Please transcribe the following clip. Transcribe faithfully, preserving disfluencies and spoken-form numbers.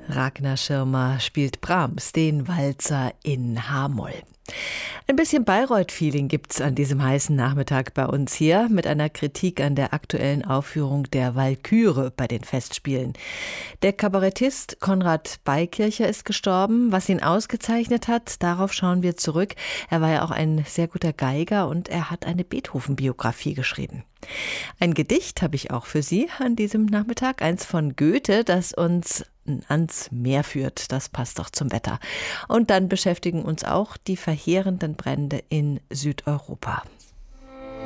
Ragnar Schirmer spielt Brahms, den Walzer in H-Moll. Ein bisschen Bayreuth-Feeling gibt's an diesem heißen Nachmittag bei uns hier mit einer Kritik an der aktuellen Aufführung der Walküre bei den Festspielen. Der Kabarettist Konrad Beikircher ist gestorben. Was ihn ausgezeichnet hat, darauf schauen wir zurück. Er war ja auch ein sehr guter Geiger und er hat eine Beethoven-Biografie geschrieben. Ein Gedicht habe ich auch für Sie an diesem Nachmittag, eins von Goethe, das uns ans Meer führt. Das passt doch zum Wetter. Und dann beschäftigen uns auch die verheerenden Brände in Südeuropa.